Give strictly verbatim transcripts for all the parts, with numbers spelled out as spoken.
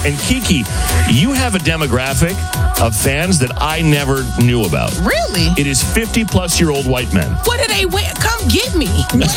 And Kiki, you have a demographic of fans that I never knew about. Really? It is fifty-plus-year-old white men. What do they wear? Come get me.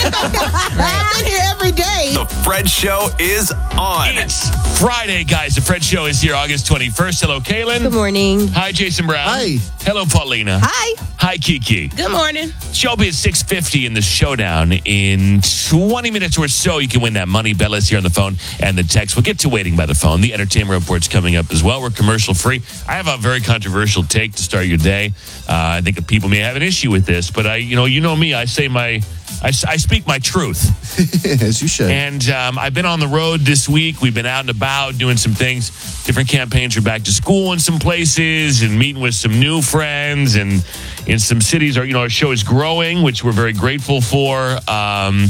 I've been here every day. The Fred Show is on. It's Friday, guys. The Fred Show is here August twenty-first. Hello, Kaylin. Good morning. Hi, Jason Brown. Hi. Hello, Paulina. Hi. Hi, Kiki. Good morning. Show will be at six fifty in the showdown. In twenty minutes or so, you can win that money. Bella's here on the phone and the text. We'll get to waiting by the phone. The entertainment report's coming up as well. We're commercial free. I have a very controversial take to start your day. Uh, I think that people may have an issue with this, but I, you know, you know me. I say my, I, I speak my truth. As you should. And um, I've been on the road this week. We've been out and about doing some things, different campaigns for back to school in some places and meeting with some new friends and in some cities. Our, you know, our show is growing, which we're very grateful for. Um,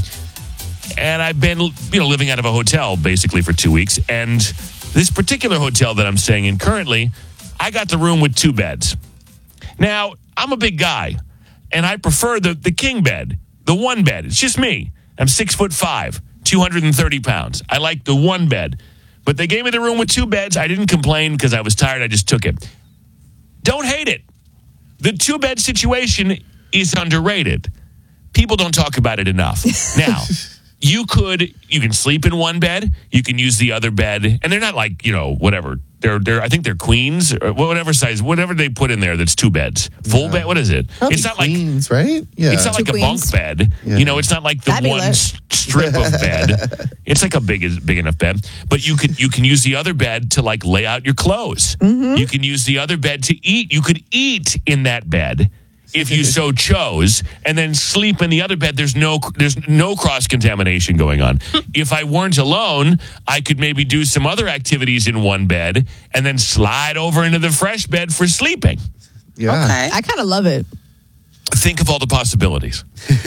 and I've been, you know, living out of a hotel basically for two weeks. And this particular hotel that I'm staying in currently, I got the room with two beds. Now, I'm a big guy, and I prefer the, the king bed, the one bed. It's just me. I'm six foot five, two hundred thirty pounds. I like the one bed. But they gave me the room with two beds. I didn't complain because I was tired. I just took it. Don't hate it. The two-bed situation is underrated. People don't talk about it enough. Now, you could, you can sleep in one bed. You can use the other bed. And they're not like, you know, whatever. They're, they're, I think they're queens or whatever size, whatever they put in there that's two beds. Full yeah. bed, what is it? Probably it's not queens, like, right? Yeah. It's not Two like queens. a bunk bed. Yeah. You know, it's not like the Fabulous. one s- strip of bed. It's like a big, big enough bed. But you could, you can use the other bed to like lay out your clothes. Mm-hmm. You can use the other bed to eat. You could eat in that bed if you so chose, and then sleep in the other bed. There's no there's no cross-contamination going on. If I weren't alone, I could maybe do some other activities in one bed and then slide over into the fresh bed for sleeping. Yeah. Okay. I kind of love it. Think of all the possibilities.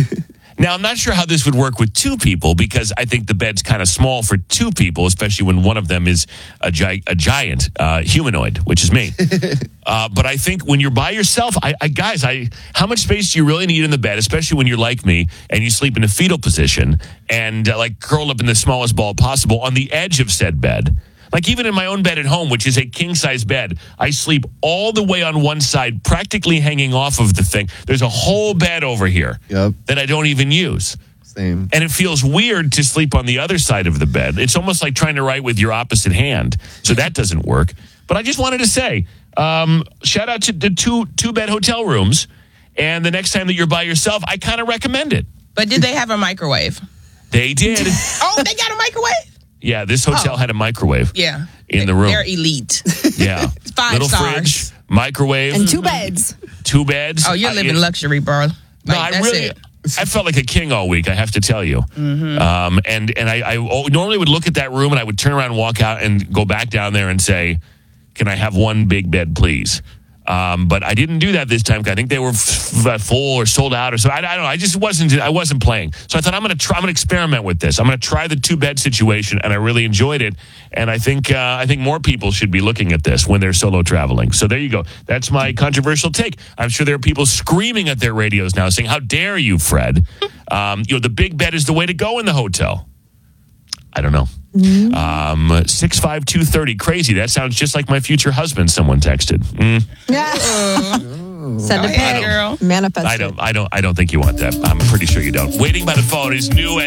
Now, I'm not sure how this would work with two people because I think the bed's kind of small for two people, especially when one of them is a, gi- a giant uh, humanoid, which is me. uh, but I think when you're by yourself, I, I guys, I how much space do you really need in the bed, especially when you're like me and you sleep in a fetal position and uh, like curled up in the smallest ball possible on the edge of said bed? Like even in my own bed at home, which is a king-size bed, I sleep all the way on one side, practically hanging off of the thing. There's a whole bed over here Yep. that I don't even use. Same. And it feels weird to sleep on the other side of the bed. It's almost like trying to write with your opposite hand. So that doesn't work. But I just wanted to say, um, shout out to the two two-bed hotel rooms. And the next time that you're by yourself, I kind of recommend it. But did they have a microwave? They did. Oh, they got a microwave? Yeah, this hotel Oh. had a microwave. Yeah. In They- the room. They're elite. Yeah. Five Little stars. fridge, microwave. And two beds. Two beds. Oh, you're I- living it- luxury, bro. Like, No, I that's really, it. I felt like a king all week, I have to tell you. Mm-hmm. Um, and and I, I normally would look at that room and I would turn around and walk out and go back down there and say, can I have one big bed, please? Um, but I didn't do that this time because I think they were f- f- full or sold out or so. I, I don't know. I just wasn't. I wasn't playing. So I thought I'm going to try. I'm going to experiment with this. I'm going to try the two bed situation, and I really enjoyed it. And I think uh, I think more people should be looking at this when they're solo traveling. So there you go. That's my controversial take. I'm sure there are people screaming at their radios now, saying, "How dare you, Fred? Um, you know, the big bed is the way to go in the hotel." I don't know. Mm. Um, six five two thirty. Crazy. That sounds just like my future husband. Someone texted. Mm. Yeah. Send a Go ahead, pic. girl. Manifest I it. don't. I don't. I don't think you want that. I'm pretty sure you don't. Waiting by the phone is new and